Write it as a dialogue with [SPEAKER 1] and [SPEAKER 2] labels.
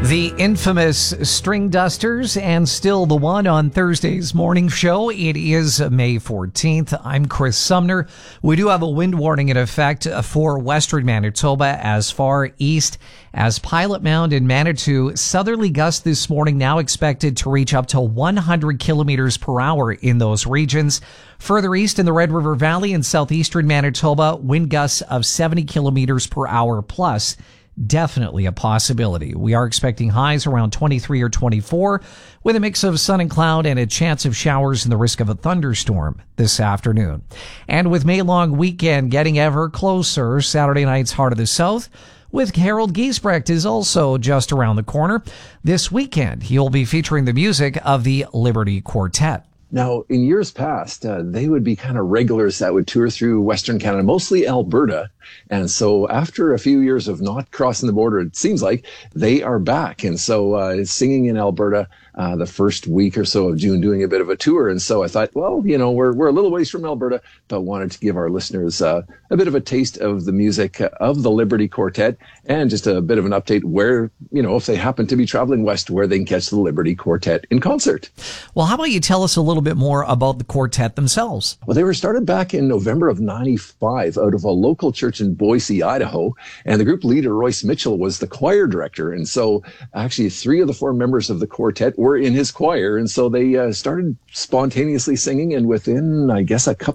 [SPEAKER 1] The infamous String Dusters, and still the one on Thursday's morning show. It is May 14th. I'm Chris Sumner. We do have a wind warning in effect for western Manitoba as far east as Pilot Mound and Manitou. Southerly gusts this morning now expected to reach up to 100 kilometers per hour in those regions. Further east in the Red River Valley and southeastern Manitoba, wind gusts of 70 kilometers per hour plus. Definitely a possibility. We are expecting highs around 23 or 24 with a mix of sun and cloud and a chance of showers and the risk of a thunderstorm this afternoon. And with May-long weekend getting ever closer, Saturday night's Heart of the South with Harold Giesbrecht is also just around the corner. This weekend, he'll be featuring the music of the Liberty Quartet.
[SPEAKER 2] Now, in years past, they would be kind of regulars that would tour through Western Canada, mostly Alberta. And so after a few years of not crossing the border, it seems like they are back. And so singing in Alberta the first week or so of June, doing a bit of a tour. And so I thought, well, you know, we're a little ways from Alberta, but wanted to give our listeners a bit of a taste of the music of the Liberty Quartet and just a bit of an update where, you know, if they happen to be traveling west, where they can catch the Liberty Quartet in concert.
[SPEAKER 1] Well, how about you tell us a little bit more about the quartet themselves?
[SPEAKER 2] Well, they were started back in November of 95 out of a local church in Boise, Idaho, and the group leader, Royce Mitchell, was the choir director. And so actually 3 of the 4 members of the quartet were in his choir. And so they started spontaneously singing, and within, I guess, a couple